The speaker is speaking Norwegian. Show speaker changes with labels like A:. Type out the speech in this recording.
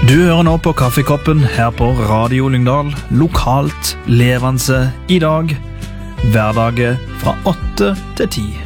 A: Du hører nå på Kaffekoppen her på Radio Lyngdal, lokalt levende i dag, hverdager fra 8 til 10.